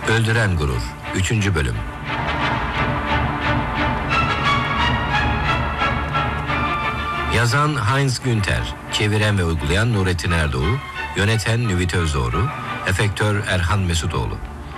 Öldüren Gurur 3. Bölüm. Yazan Heinz Günter, çeviren ve uygulayan Nurettin Erdoğu, yöneten Nüvit Özdoğru, efektör Erhan Mesutoğlu.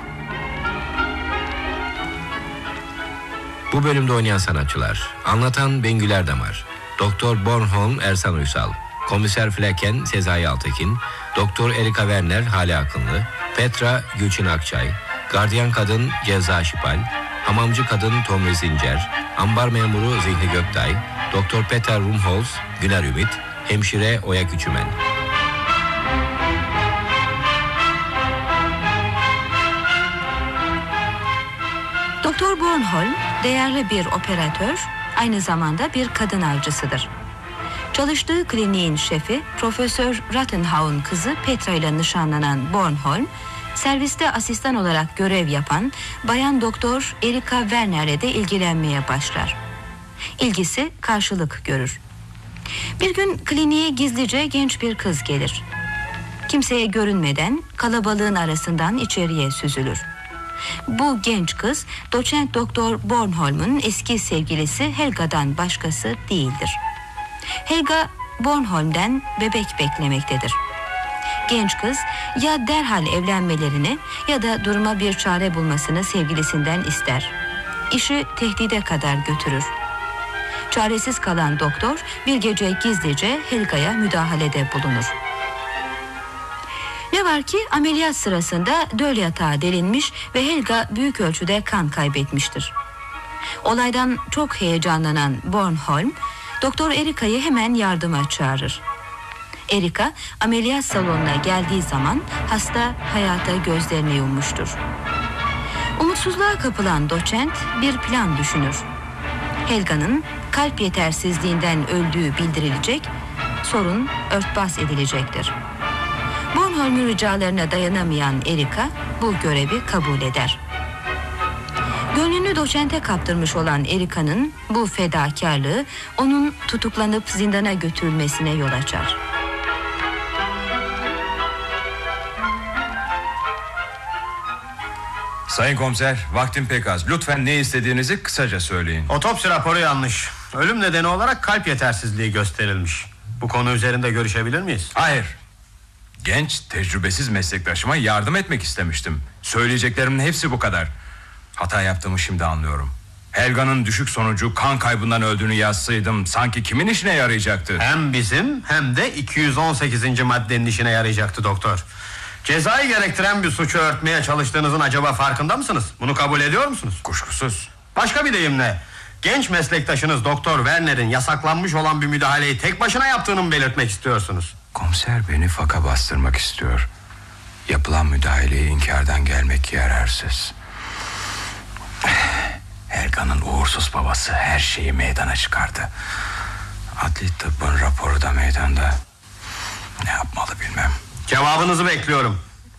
Bu bölümde oynayan sanatçılar: anlatan Bengül Erdemar, Doktor Bornholm Ersan Uysal, Komiser Flecken Sezai Altekin, Doktor Erika Werner Hale Akınlı, Petra Gülçin Akçay, Gardiyan Kadın Cezza Şipal, Hamamcı Kadın Tomris Zincer, Ambar Memuru Zihni Göktay, Doktor Peter Rumholz Güner Ümit, Hemşire Oya Küçümen. Doktor Bornholm değerli bir operatör, aynı zamanda bir kadın avcısıdır. Çalıştığı kliniğin şefi Profesör Rattenhau'nun kızı Petra ile nişanlanan Bornholm, serviste asistan olarak görev yapan Bayan Doktor Erika Werner'le de ilgilenmeye başlar. İlgisi karşılık görür. Bir gün kliniğe gizlice genç bir kız gelir. Kimseye görünmeden kalabalığın arasından içeriye süzülür. Bu genç kız doçent doktor Bornholm'un eski sevgilisi Helga'dan başkası değildir. Helga Bornholm'den bebek beklemektedir. Genç kız ya derhal evlenmelerini ya da duruma bir çare bulmasını sevgilisinden ister. İşi tehdide kadar götürür. Çaresiz kalan doktor bir gece gizlice Helga'ya müdahalede bulunur. Ne var ki ameliyat sırasında döl yatağı delinmiş ve Helga büyük ölçüde kan kaybetmiştir. Olaydan çok heyecanlanan Bornholm, Doktor Erika'yı hemen yardıma çağırır. Erika ameliyat salonuna geldiği zaman hasta hayata gözlerini yummuştur. Umutsuzluğa kapılan doçent bir plan düşünür. Helga'nın kalp yetersizliğinden öldüğü bildirilecek, sorun örtbas edilecektir. Bornholm'un ricalarına dayanamayan Erika bu görevi kabul eder. Gönlünü doçente kaptırmış olan Erika'nın bu fedakarlığı onun tutuklanıp zindana götürülmesine yol açar. Sayın komiser, vaktim pek az. Lütfen ne istediğinizi kısaca söyleyin. Otopsi raporu yanlış. Ölüm nedeni olarak kalp yetersizliği gösterilmiş. Bu konu üzerinde görüşebilir miyiz? Hayır. Genç, tecrübesiz meslektaşıma yardım etmek istemiştim. Söyleyeceklerimin hepsi bu kadar. Hata yaptığımı şimdi anlıyorum. Helga'nın düşük sonucu kan kaybından öldüğünü yazsaydım sanki kimin işine yarayacaktı? Hem bizim hem de 218. maddenin işine yarayacaktı doktor. Cezayı gerektiren bir suçu örtmeye çalıştığınızın acaba farkında mısınız? Bunu kabul ediyor musunuz? Kuşkusuz. Başka bir deyimle, genç meslektaşınız Doktor Werner'in yasaklanmış olan bir müdahaleyi tek başına yaptığını mı belirtmek istiyorsunuz? Komiser beni faka bastırmak istiyor. Yapılan müdahaleyi inkardan gelmek yararsız. Helga'nın uğursuz babası her şeyi meydana çıkardı. Adli tıbbın raporu da meydanda. Ne yapmalı bilmem. Cevabınızı bekliyorum.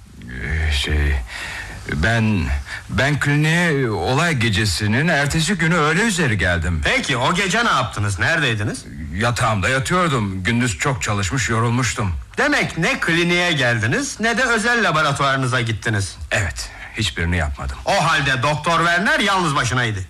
Ben kliniğe olay gecesinin ertesi günü öğle üzeri geldim. Peki o gece ne yaptınız? Neredeydiniz? Yatağımda yatıyordum. Gündüz çok çalışmış, yorulmuştum. Demek ne kliniğe geldiniz ne de özel laboratuvarınıza gittiniz. Evet, hiçbirini yapmadım. O halde Doktor Werner yalnız başınaydı.